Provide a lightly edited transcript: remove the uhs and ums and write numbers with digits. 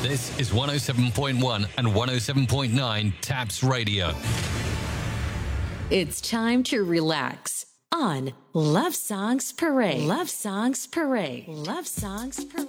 This is 107.1 and 107.9 Taps Radio. It's time to relax on Love Songs Parade. Love Songs Parade. Love Songs Parade.